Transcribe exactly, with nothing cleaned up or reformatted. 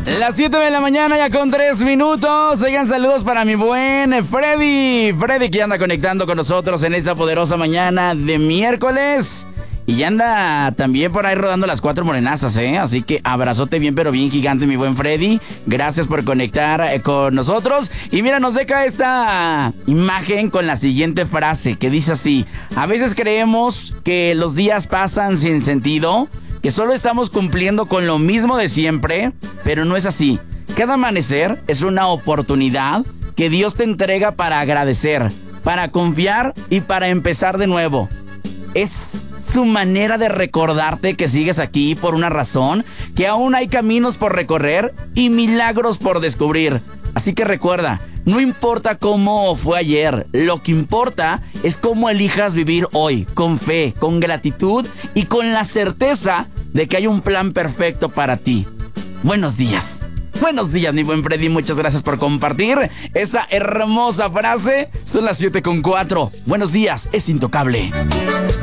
Las siete de la mañana ya con tres minutos. Oigan, saludos para mi buen Freddy. Freddy que anda conectando con nosotros en esta poderosa mañana de miércoles. Y ya anda también por ahí rodando las cuatro morenazas, ¿eh? Así que abrazote bien, pero bien gigante, mi buen Freddy. Gracias por conectar eh, con nosotros. Y mira, nos deja esta imagen con la siguiente frase que dice así: a veces creemos que los días pasan sin sentido, que solo estamos cumpliendo con lo mismo de siempre, pero no es así. Cada amanecer es una oportunidad que Dios te entrega para agradecer, para confiar y para empezar de nuevo. Es su manera de recordarte que sigues aquí por una razón, que aún hay caminos por recorrer y milagros por descubrir. Así que recuerda, no importa cómo fue ayer, lo que importa es cómo elijas vivir hoy, con fe, con gratitud y con la certeza de que hay un plan perfecto para ti. Buenos días. Buenos días, mi buen Freddy. Muchas gracias por compartir esa hermosa frase. Son las siete con cuatro. Buenos días, es intocable.